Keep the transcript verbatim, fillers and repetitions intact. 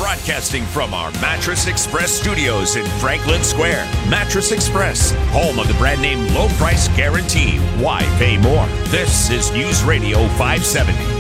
Broadcasting from our Mattress Express studios in Franklin Square. Mattress Express, home of the brand name low price guarantee. Why pay more? This is News Radio five seventy.